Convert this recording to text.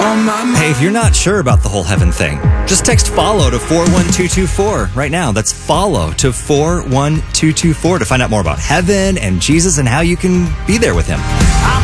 Hey, if you're not sure about the whole heaven thing, just text follow to 41224 right now. That's follow to 41224 to find out more about heaven and Jesus and how you can be there with him.